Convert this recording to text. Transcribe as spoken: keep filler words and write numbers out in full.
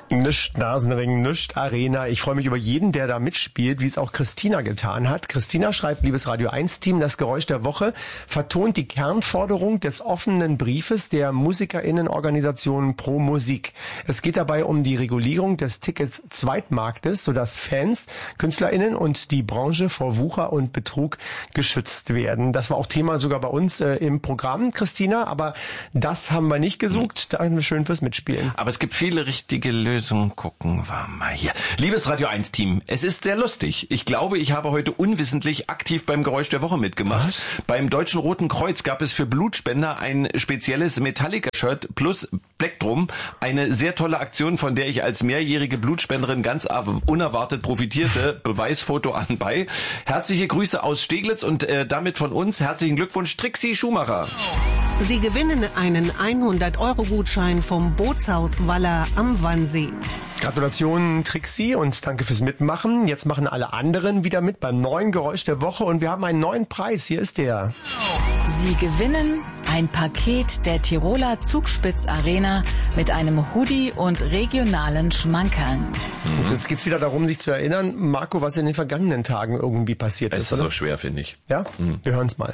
Nischt Nasenring, nischt Arena. Ich freue mich über jeden, der da mitspielt, wie es auch Christina getan hat. Christina schreibt, liebes Radio eins Team, das Geräusch der Woche vertont die Kernforderung des offenen Briefes der MusikerInnenorganisation Pro Musik. Es geht dabei um die Regulierung des Tickets-Zweitmarktes, sodass Fans, KünstlerInnen und die Branche vor Wucher und Betrug geschützt werden. Das war auch Thema sogar bei uns äh, im Programm, Christina, aber das haben wir nicht gesucht. Danke schön fürs Mitspielen. Aber es gibt viele richtige Lösungen. Gucken wir mal hier. Liebes Radio eins Team, es ist sehr lustig. Ich glaube, ich habe heute unwissentlich aktiv beim Geräusch der Woche mitgemacht. Was? Beim Deutschen Roten Kreuz gab es für Blutspender ein spezielles Metallica-Shirt plus Plektrum. Eine sehr tolle Aktion, von der ich als mehrjährige Blutspenderin ganz unerwartet profitierte. Beweisfoto anbei. Herzliche Grüße aus Steglitz und äh, damit von uns herzlichen Glückwunsch, Trixi Schumacher. Sie gewinnen einen hundert Euro Gutschein vom Bootshaus Waller am Wannsee. Gratulation Trixi und danke fürs Mitmachen. Jetzt machen alle anderen wieder mit beim neuen Geräusch der Woche und wir haben einen neuen Preis. Hier ist der. Sie gewinnen ein Paket der Tiroler Zugspitz Arena mit einem Hoodie und regionalen Schmankerln. Mhm. Jetzt geht's wieder darum, sich zu erinnern, Marco, was in den vergangenen Tagen irgendwie passiert ist. Es ist so schwer, finde ich. Ja? Mhm. Wir hören's mal.